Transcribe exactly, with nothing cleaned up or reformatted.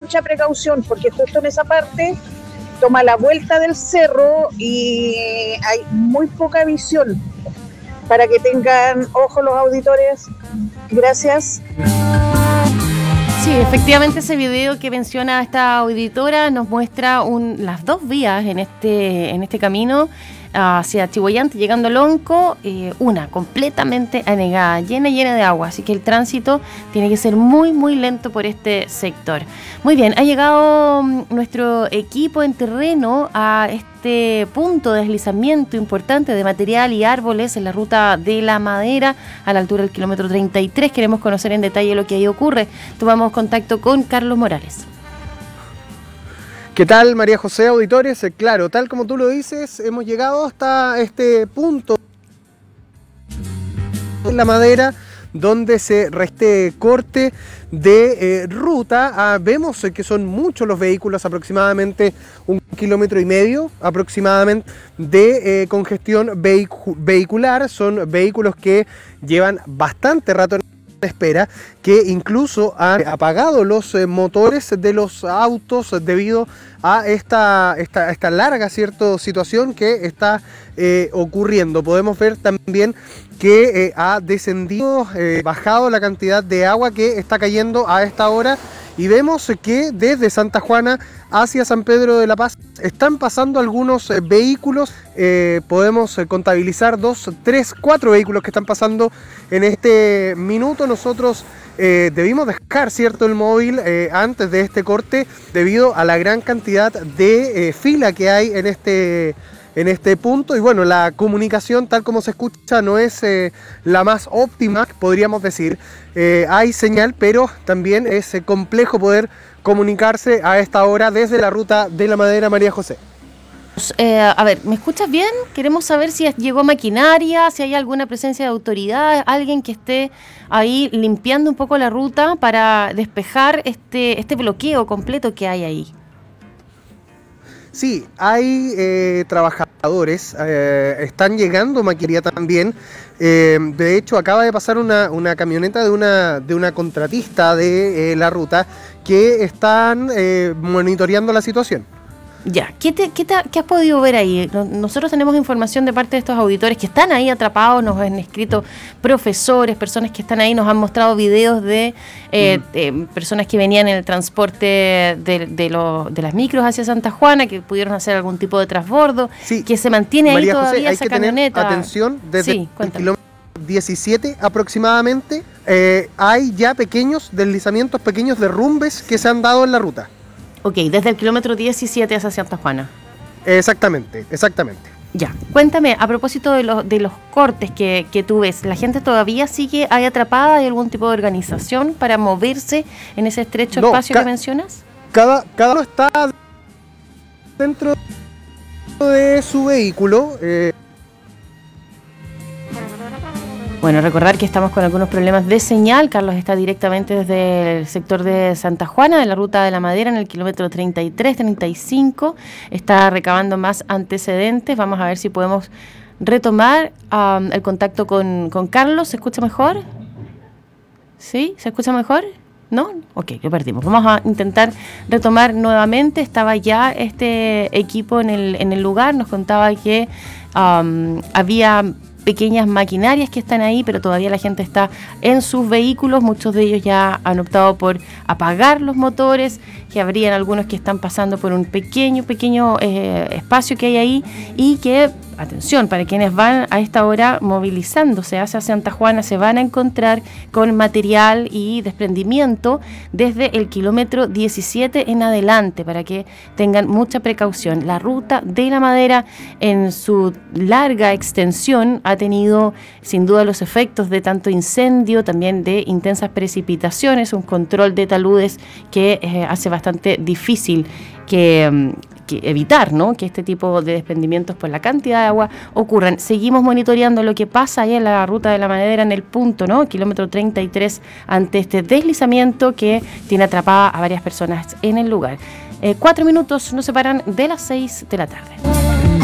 mucha precaución, porque justo en esa parte toma la vuelta del cerro y hay muy poca visión. Para que tengan ojo los auditores. Gracias. Sí, efectivamente ese video que menciona esta auditora nos muestra un, las dos vías en este, en este camino hacia Chihuayante, llegando a Lonco, eh, una completamente anegada, llena llena de agua, así que el tránsito tiene que ser muy muy lento por este sector. Muy bien, ha llegado nuestro equipo en terreno a este punto de deslizamiento importante de material y árboles en la ruta de la Madera, a la altura del kilómetro treinta y tres. Queremos conocer en detalle lo que ahí ocurre. Tomamos contacto con Carlos Morales. ¿Qué tal, María José, auditores? Claro, tal como tú lo dices, hemos llegado hasta este punto en la Madera donde se reste corte de eh, ruta. Ah, vemos que son muchos los vehículos, aproximadamente un kilómetro y medio aproximadamente de eh, congestión vehicu- vehicular. Son vehículos que llevan bastante rato en espera, que incluso han apagado los eh, motores de los autos debido a esta, esta, esta larga cierto, situación que está eh, ocurriendo. Podemos ver también que eh, ha descendido, eh, bajado la cantidad de agua que está cayendo a esta hora, y vemos que desde Santa Juana hacia San Pedro de la Paz están pasando algunos eh, vehículos. Eh, podemos eh, contabilizar dos, tres, cuatro vehículos que están pasando en este minuto. Nosotros eh, debimos dejar cierto el móvil eh, antes de este corte debido a la gran cantidad de eh, fila que hay en este en este punto, y bueno, la comunicación tal como se escucha no es eh, la más óptima, podríamos decir. Eh, hay señal, pero también es eh, complejo poder comunicarse a esta hora desde la ruta de la Madera, María José. Eh, a ver, ¿me escuchas bien? Queremos saber si llegó maquinaria, si hay alguna presencia de autoridad, alguien que esté ahí limpiando un poco la ruta para despejar este, este bloqueo completo que hay ahí. Sí, hay eh, trabajadores, eh, están llegando maquinaria también. Eh, de hecho, acaba de pasar una, una camioneta de una, de una contratista de eh, la ruta que están eh, monitoreando la situación. Ya, ¿qué, te, qué, te, ¿qué has podido ver ahí? Nosotros tenemos información de parte de estos auditores que están ahí atrapados, nos han escrito profesores, personas que están ahí, nos han mostrado videos de, eh, mm. de personas que venían en el transporte de, de, lo, de las micros hacia Santa Juana, que pudieron hacer algún tipo de transbordo, sí, que se mantiene María ahí José, todavía hay esa que camioneta. Tener atención, desde sí, el kilómetro diecisiete aproximadamente, eh, hay ya pequeños deslizamientos, pequeños derrumbes que se han dado en la ruta. Ok, desde el kilómetro diecisiete hacia Santa Juana. Exactamente, exactamente. Ya, cuéntame, a propósito de los, de los cortes que, que tú ves, ¿la gente todavía sigue ahí atrapada? ¿Hay algún tipo de organización para moverse en ese estrecho no, espacio ca- que mencionas? Cada, cada uno está dentro de su vehículo. Eh. Bueno, recordar que estamos con algunos problemas de señal. Carlos está directamente desde el sector de Santa Juana, de la ruta de la Madera, en el kilómetro treinta y tres, treinta y cinco. Está recabando más antecedentes. Vamos a ver si podemos retomar um, el contacto con, con Carlos. ¿Se escucha mejor? ¿Sí? ¿Se escucha mejor? ¿No? Ok, lo perdimos. Vamos a intentar retomar nuevamente. Estaba ya este equipo en el, en el lugar. Nos contaba que um, había pequeñas maquinarias que están ahí, pero todavía la gente está en sus vehículos. Muchos de ellos ya han optado por apagar los motores, que habrían algunos que están pasando por un pequeño, pequeño eh, espacio que hay ahí, y que, atención, para quienes van a esta hora movilizándose hacia Santa Juana, se van a encontrar con material y desprendimiento desde el kilómetro diecisiete en adelante, para que tengan mucha precaución. La ruta de la Madera, en su larga extensión, ha tenido sin duda los efectos de tanto incendio, también de intensas precipitaciones, un control de taludes que eh, hace bastante difícil que, que evitar, ¿no?, que este tipo de desprendimientos por la cantidad de agua ocurran. Seguimos monitoreando lo que pasa ahí en la ruta de la Madera, en el punto, ¿no?, kilómetro treinta y tres, ante este deslizamiento que tiene atrapada a varias personas en el lugar. Eh, cuatro minutos nos separan de las seis de la tarde.